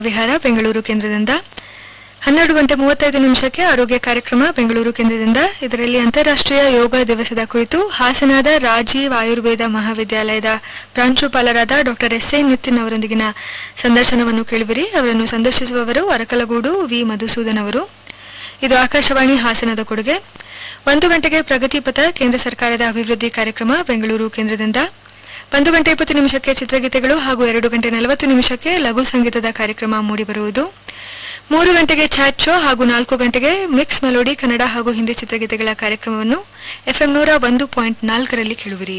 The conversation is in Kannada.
ವಿಹಾರ ಬೆಂಗಳೂರು ಕೇಂದ್ರದಿಂದ 12:35 ಆರೋಗ್ಯ ಕಾರ್ಯಕ್ರಮ ಬೆಂಗಳೂರು ಕೇಂದ್ರದಿಂದ. ಇದರಲ್ಲಿ ಅಂತಾರಾಷ್ಟ್ರೀಯ ಯೋಗ ದಿವಸದ ಕುರಿತು ಹಾಸನದ ರಾಜೀವ್ ಆಯುರ್ವೇದ ಮಹಾವಿದ್ಯಾಲಯದ ಪ್ರಾಂಶುಪಾಲರಾದ ಡಾಕ್ಟರ್ ಎಸ್ ಎ ನಿತಿನ್ ಅವರೊಂದಿಗಿನ ಸಂದರ್ಶನವನ್ನು ಕೇಳುವಿರಿ. ಅವರನ್ನು ಸಂದರ್ಶಿಸುವವರು ಅರಕಲಗೂಡು ವಿ ಮಧುಸೂದನ್ ಅವರು. ಇದು ಆಕಾಶವಾಣಿ ಹಾಸನದ ಕೊಡುಗೆ. 1 ಗಂಟೆಗೆ ಪ್ರಗತಿಪಥ ಕೇಂದ್ರ ಸರ್ಕಾರದ ಅಭಿವೃದ್ಧಿ ಕಾರ್ಯಕ್ರಮ ಬೆಂಗಳೂರು ಕೇಂದ್ರದಿಂದ. 1:20 ಚಿತ್ರಗೀತೆಗಳು ಹಾಗೂ 2:40 ಲಘು ಸಂಗೀತದ ಕಾರ್ಯಕ್ರಮ ಮೂಡಿಬರುವುದು. 3 ಗಂಟೆಗೆ ಚಾಟ್ ಶೋ ಹಾಗೂ 4 ಗಂಟೆಗೆ ಮಿಕ್ಸ್ ಮೆಲೋಡಿ ಕನ್ನಡ ಹಾಗೂ ಹಿಂದಿ ಚಿತ್ರಗೀತೆಗಳ ಕಾರ್ಯಕ್ರಮವನ್ನು FM 101.4 ರಲ್ಲಿ ಕೇಳುವಿರಿ.